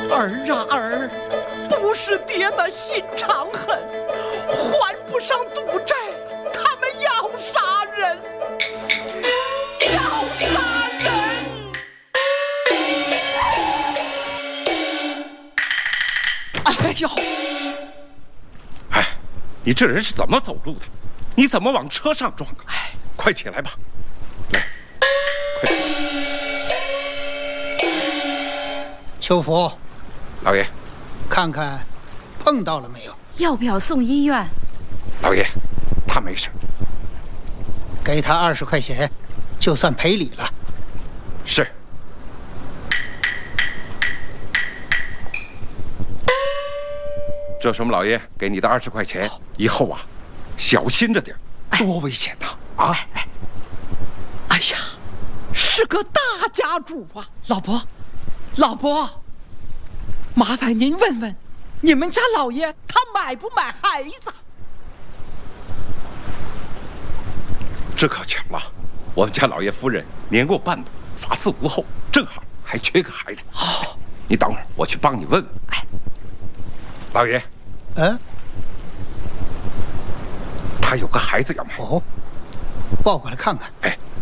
儿啊儿，不是爹的心肠狠，还不上赌债，他们要杀人，要杀人！哎呦！ 哎，你这人是怎么走路的？你怎么往车上撞啊？哎，快起来吧，来，快起来！ 邱福， 老爷， 看看碰到了没有？ 要不要送医院？ 老爷，他没事。 给他20块钱，就算赔礼了。 是。这什么老爷给你的20块钱，以后啊，小心着点，多危险呐！啊！ 哎呀，是个大家主啊！老伯，麻烦您问问，你们家老爷他买不买孩子？ 这可巧了，我们家老爷夫人年过半百，发嗣无后，正好还缺个孩子。哦，你等会儿，我去帮你问问。哎，老爷，他有个孩子要买。 哦，抱过来看看。 哎。